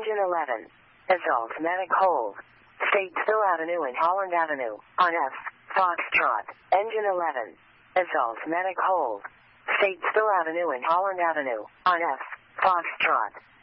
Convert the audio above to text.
Engine 11. Assault Medic hold. Statesville Avenue and Holland Avenue, on F. Foxtrot. Engine 11. Assault Medic hold. Statesville Avenue and Holland Avenue, on F. Foxtrot.